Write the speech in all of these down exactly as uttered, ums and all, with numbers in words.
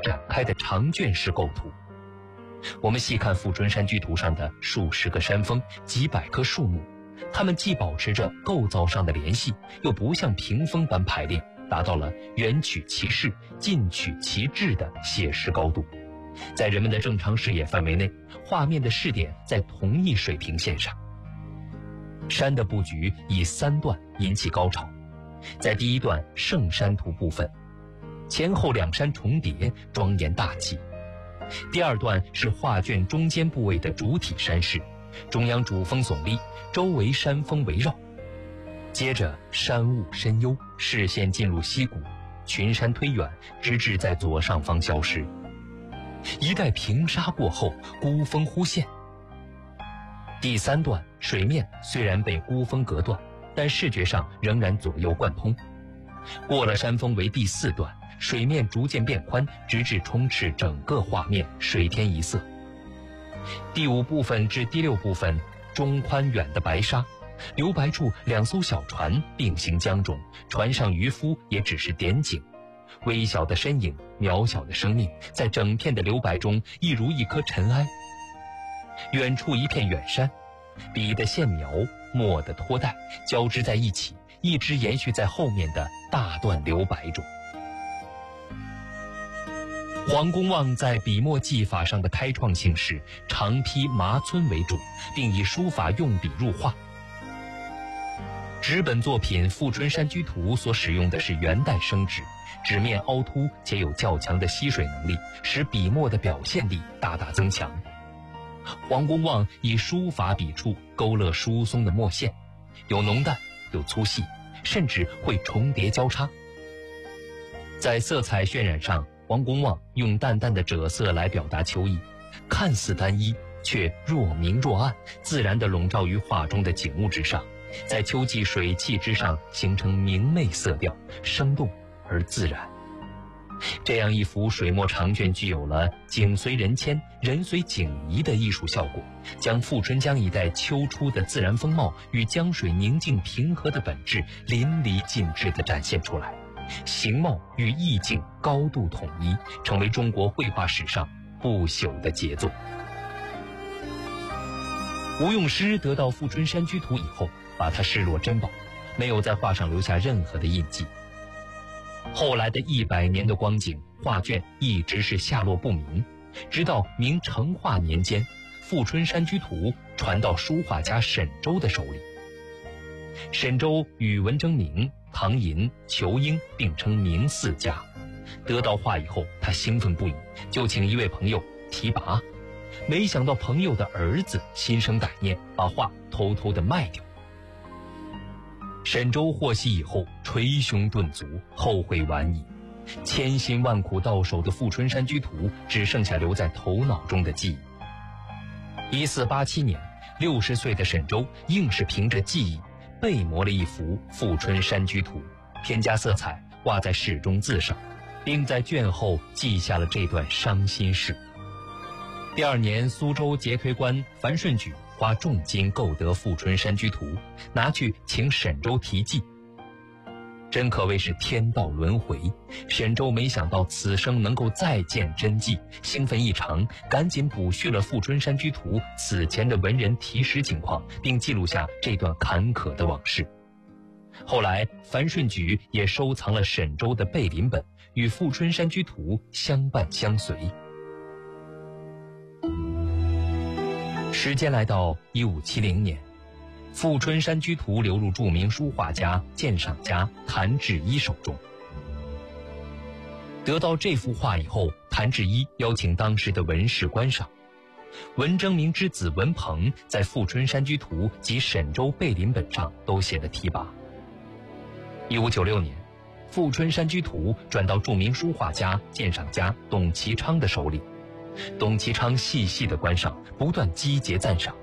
展开的长卷式构图。我们细看富春山居图上的数十个山峰、几百棵树木，它们既保持着构造上的联系，又不像屏风般排列，达到了远取其势、近取其志的写实高度。在人们的正常视野范围内，画面的视点在同一水平线上。山的布局以三段引起高潮，在第一段圣山图部分，前后两山重叠，庄严大气。第二段是画卷中间部位的主体山势，中央主峰耸立，周围山峰围绕。接着山雾深幽，视线进入溪谷，群山推远，直至在左上方消失。一带平沙过后，孤峰忽现。第三段水面虽然被孤峰隔断，但视觉上仍然左右贯通。过了山峰为第四段，水面逐渐变宽，直至充斥整个画面，水天一色。第五部分至第六部分中宽远的白沙，留白处两艘小船并行江中，船上渔夫也只是点景。微小的身影，渺小的生命，在整片的留白中一如一颗尘埃。远处一片远山，笔的线描，墨的拖带交织在一起，一直延续在后面的大段留白中。黄公望在笔墨技法上的开创性是长批麻皴为主，并以书法用笔入画。纸本作品《富春山居图》所使用的是元代生纸，纸面凹凸且有较强的吸水能力，使笔墨的表现力大大增强。黄公望以书法笔触勾勒疏松的墨线，有浓淡，有粗细，甚至会重叠交叉。在色彩渲染上，黄公望用淡淡的赭色来表达秋意，看似单一，却若明若暗，自然地笼罩于画中的景物之上，在秋季水汽之上形成明媚色调，生动而自然。这样一幅水墨长卷具有了景随人迁、人随景移的艺术效果，将富春江一带秋初的自然风貌与江水宁静平和的本质淋漓尽致地展现出来，形貌与意境高度统一，成为中国绘画史上不朽的杰作。吴用师得到富春山居图以后，把它视若珍宝，没有在画上留下任何的印记。后来的一百年的光景，画卷一直是下落不明，直到明成化年间，富春山居图传到书画家沈周的手里。沈周与文征明、唐寅、仇英并称明四家。得到画以后，他兴奋不已，就请一位朋友提拔。没想到朋友的儿子心生歹念，把画偷偷地卖掉。沈周获悉以后，捶胸顿足，后悔晚矣。千辛万苦到手的富春山居图，只剩下留在头脑中的记忆。一四八七年，六十岁的沈周硬是凭着记忆背摹了一幅富春山居图，添加色彩，挂在室中字上，并在卷后记下了这段伤心事。第二年，苏州节推官樊顺举花重金购得富春山居图，拿去请沈周题记。真可谓是天道轮回，沈周没想到此生能够再见真迹，兴奋异常，赶紧补叙了富春山居图此前的文人题诗情况，并记录下这段坎坷的往事。后来樊顺举也收藏了沈周的背临本，与富春山居图相伴相随。时间来到一五七零年，富春山居图流入著名书画家、鉴赏家谭志一手中。得到这幅画以后，谭志一邀请当时的文士观赏。文征明之子文鹏在富春山居图及沈周背临本上都写了题跋。一五九六年，富春山居图转到著名书画家、鉴赏家董其昌的手里。董其昌细细的观赏，不断击节赞赏。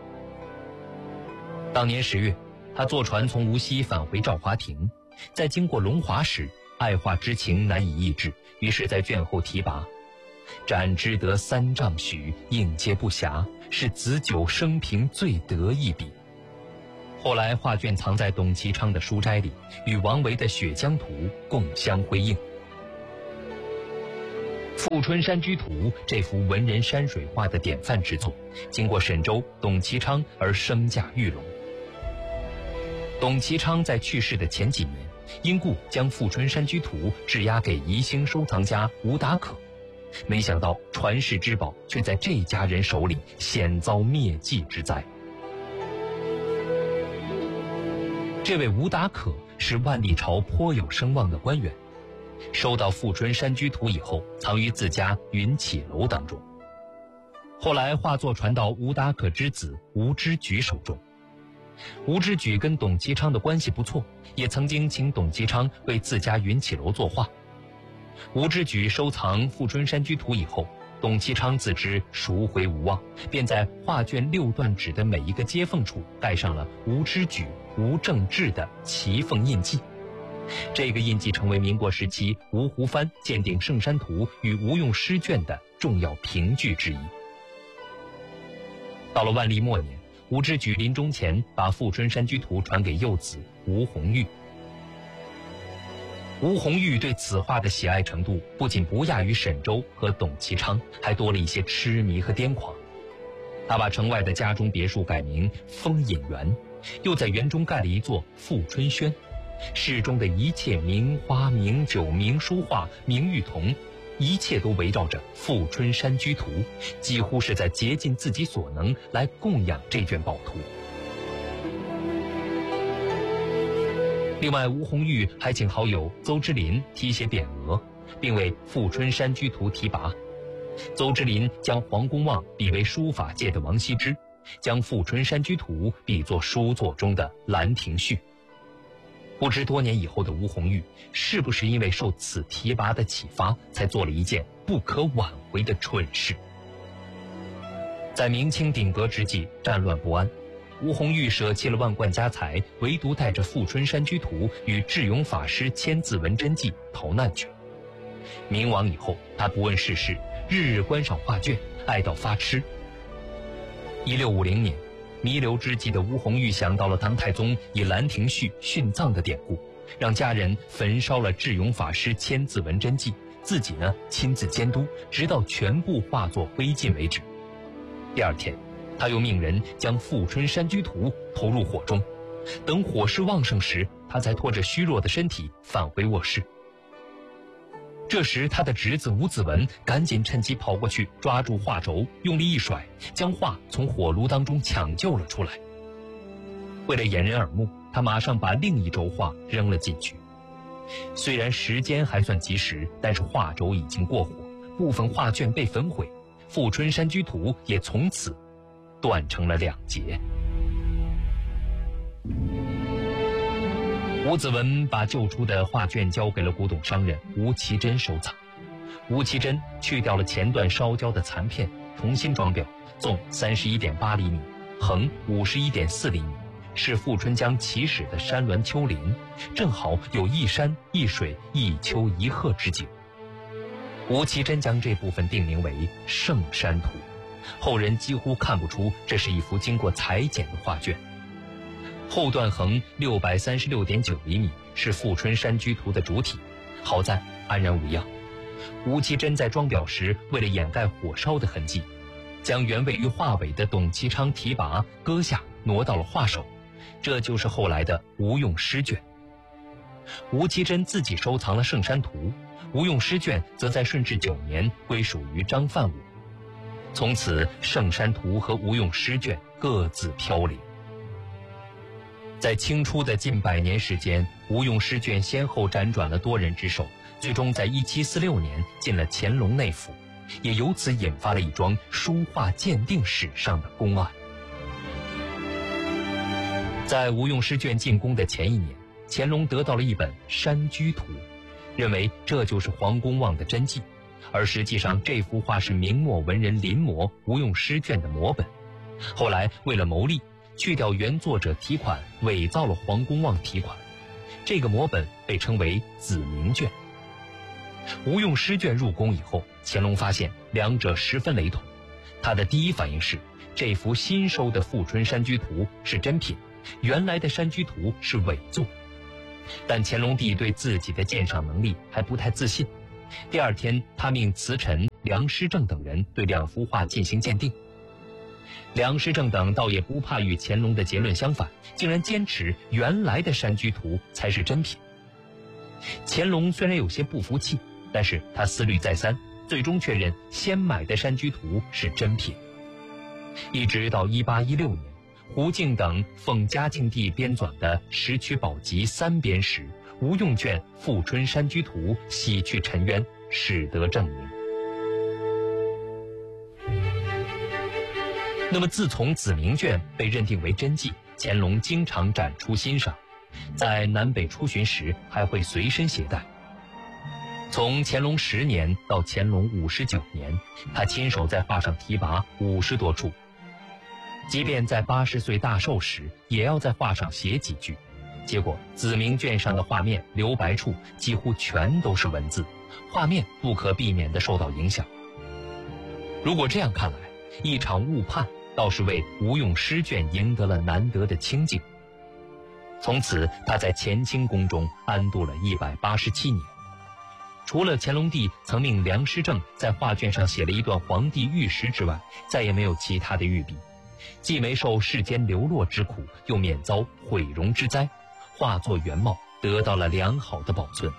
当年十月，他坐船从无锡返回兆华亭，在经过龙华时，爱画之情难以抑制，于是在卷后题跋：展之得三丈许，应接不暇，是子久生平最得意笔。后来画卷藏在董其昌的书斋里，与王维的《雪江图》共相辉映。 富春山居图这幅文人山水画的典范之作，经过沈周、董其昌而升价玉龙。董其昌在去世的前几年，因故将富春山居图质押给宜兴收藏家吴达可，没想到传世之宝却在这家人手里险遭灭迹之灾。这位吴达可是万历朝颇有声望的官员，收到富春山居图以后，藏于自家云起楼当中。后来画作传到吴达可之子吴之举手中。吴之举跟董其昌的关系不错，也曾经请董其昌为自家云起楼作画。吴之举收藏富春山居图以后，董其昌自知赎回无望，便在画卷六段纸的每一个接缝处盖上了吴之举、吴正志的旗缝印记。这个印记成为民国时期吴湖帆鉴定圣山图与吴用诗卷的重要凭据之一。到了万历末年，吴之举临终前把富春山居图传给幼子吴红玉。吴红玉对此画的喜爱程度不仅不亚于沈周和董其昌，还多了一些痴迷和癫狂。他把城外的家中别墅改名丰隐园，又在园中盖了一座富春轩，室中的一切名花、名酒、名书画、名玉铜，一切都围绕着富春山居图，几乎是在竭尽自己所能来供养这卷宝图。另外，吴红玉还请好友邹之林题写匾额，并为富春山居图题跋。邹之林将黄公望比为书法界的王羲之，将富春山居图比作书作中的兰亭序。不知多年以后的吴红玉，是不是因为受此题跋的启发，才做了一件不可挽回的蠢事？在明清鼎革之际，战乱不安，吴红玉舍弃了万贯家财，唯独带着富春山居图与智勇法师千字文真迹逃难去。明亡以后，他不问世事，日日观赏画卷，爱到发痴。一六五零年，弥留之际的吴红玉想到了唐太宗以兰亭序殉葬的典故，让家人焚烧了智勇法师千字文真迹，自己呢亲自监督，直到全部化作灰烬为止。第二天，他又命人将富春山居图投入火中，等火势旺盛时，他才拖着虚弱的身体返回卧室。这时他的侄子吴子文赶紧趁机跑过去，抓住画轴，用力一甩，将画从火炉当中抢救了出来。为了掩人耳目，他马上把另一轴画扔了进去。虽然时间还算及时，但是画轴已经过火，部分画卷被焚毁，富春山居图也从此断成了两截。吴子文把救出的画卷交给了古董商人吴其珍收藏。吴其珍去掉了前段烧焦的残片，重新装裱，纵三十一点八厘米，横五十一点四厘米，是富春江起始的山峦丘陵，正好有一山一水一丘一壑之景。吴其珍将这部分定名为圣山图，后人几乎看不出这是一幅经过裁剪的画卷。后段横六百三十六点九厘米，是富春山居图的主体，好在安然无恙。吴其珍在装裱时，为了掩盖火烧的痕迹，将原位于画尾的董其昌题跋割下，挪到了画首，这就是后来的吴用诗卷。吴其珍自己收藏了圣山图，吴用诗卷则在顺治九年归属于张范武，从此圣山图和吴用诗卷各自飘零。在清初的近百年时间，吴用诗卷先后辗转了多人之手，最终在一七四六年进了乾隆内府，也由此引发了一桩书画鉴定史上的公案。在吴用诗卷进宫的前一年，乾隆得到了一本《山居图》，认为这就是黄公望的真迹，而实际上这幅画是明末文人临摹吴用诗卷的摹本。后来为了牟利，去掉原作者题款，伪造了黄公望题款，这个摹本被称为子明卷。吴用诗卷入宫以后，乾隆发现两者十分雷同，他的第一反应是这幅新收的富春山居图是真品，原来的山居图是伪作。但乾隆帝对自己的鉴赏能力还不太自信， 第二天，他命词臣梁师正等人对两幅画进行鉴定。梁师正等倒也不怕与乾隆的结论相反，竟然坚持原来的山居图才是真品。乾隆虽然有些不服气，但是他思虑再三，最终确认先买的山居图是真品。一直到一八一六年，胡敬等奉嘉庆帝编纂的《石渠宝笈》三编时，吴用卷《富春山居图》洗去尘冤，使得证明。那么自从子明卷被认定为真迹，乾隆经常展出欣赏，在南北出巡时还会随身携带。从乾隆十年到乾隆五十九年，他亲手在画上题跋五十多处。即便在八十岁大寿时，也要在画上写几句。结果子明卷上的画面留白处几乎全都是文字，画面不可避免地受到影响。如果这样看来，一场误判倒是为吴用诗卷赢得了难得的清静。从此他在乾清宫中安度了一百八十七年。除了乾隆帝曾命梁师正在画卷上写了一段皇帝御诗之外，再也没有其他的御笔，既没受世间流落之苦，又免遭毁容之灾，画作原貌得到了良好的保存。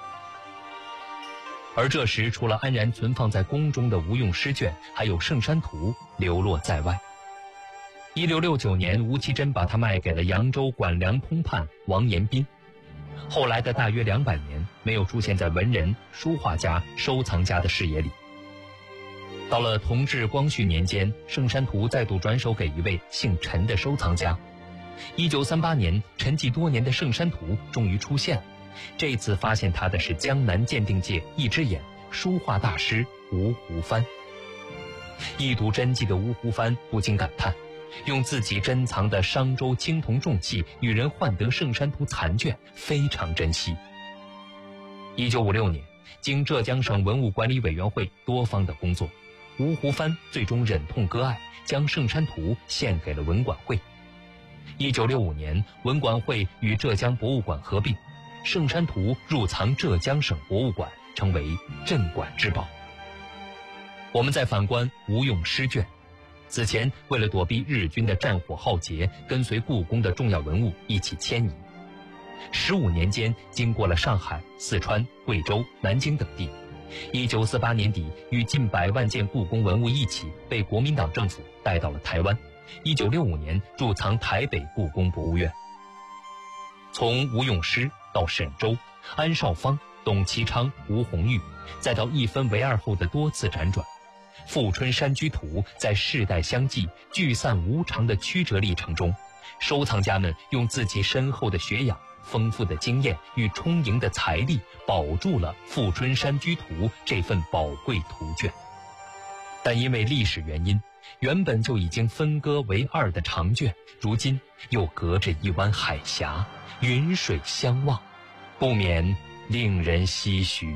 而这时除了安然存放在宫中的吴用诗卷，还有《圣山图》流落在外。一六六九年，吴其珍把它卖给了扬州管梁通判王延斌。后来的大约两百年，没有出现在文人、书画家、收藏家的视野里。到了同治、光绪年间，《圣山图》再度转手给一位姓陈的收藏家。一九三八年，沉寂多年的《圣山图》终于出现了。这次发现它的是江南鉴定界一只眼，书画大师吴湖帆。一睹真迹的吴湖帆不禁感叹，用自己珍藏的商周青铜重器与人换得《圣山图》残卷，非常珍惜。一九五六年，经浙江省文物管理委员会多方的工作，吴湖帆最终忍痛割爱，将《圣山图》献给了文管会。一九六五年，文管会与浙江博物馆合并，《圣山图》入藏浙江省博物馆，成为镇馆之宝。我们再反观吴用诗卷，此前为了躲避日军的战火浩劫，跟随故宫的重要文物一起迁移。十五年间，经过了上海、四川、贵州、南京等地。一九四八年底，与近百万件故宫文物一起被国民党政府带到了台湾。一九六五年入藏台北故宫博物院。从吴用诗到沈周、安绍芳、董其昌、吴红玉，再到一分为二后的多次辗转，富春山居图在世代相继、聚散无常的曲折历程中，收藏家们用自己深厚的学养、丰富的经验与充盈的财力，保住了富春山居图这份宝贵图卷。但因为历史原因，原本就已经分割为二的长卷，如今又隔着一湾海峡，云水相望，不免令人唏嘘。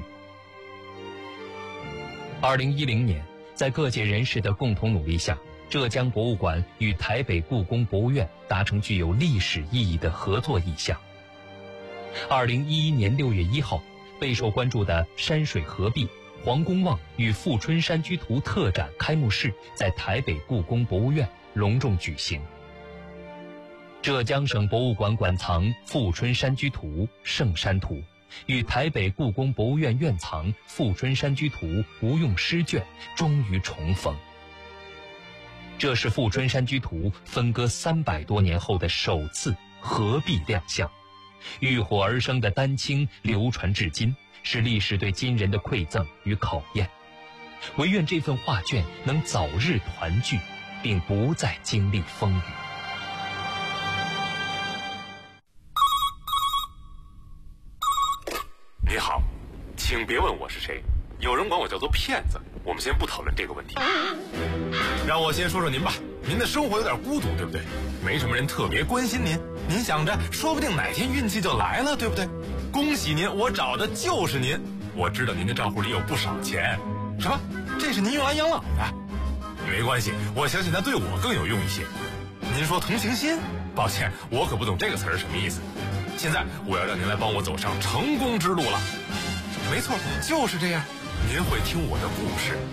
二零一零年，在各界人士的共同努力下，浙江博物馆与台北故宫博物院达成具有历史意义的合作意向。二零一一年六月一号，备受关注的山水合璧、黄公望与富春山居图特展开幕式在台北故宫博物院隆重举行。浙江省博物馆馆藏富春山居图、圣山图，与台北故宫博物院院藏富春山居图吴用诗卷终于重逢。这是富春山居图分割三百多年后的首次合璧亮相，浴火而生的丹青流传至今，是历史对今人的馈赠与考验。唯愿这份画卷能早日团聚，并不再经历风雨。 你好，请别问我是谁，有人管我叫做骗子。我们先不讨论这个问题，让我先说说您吧。您的生活有点孤独，对不对？没什么人特别关心您，您想着说不定哪天运气就来了，对不对？恭喜您，我找的就是您。我知道您的账户里有不少钱。什么？这是您用来养老的？没关系，我相信它对我更有用一些。您说同情心？抱歉，我可不懂这个词儿什么意思。现在我要让您来帮我走上成功之路了。 没错，就是这样。您会听我的故事，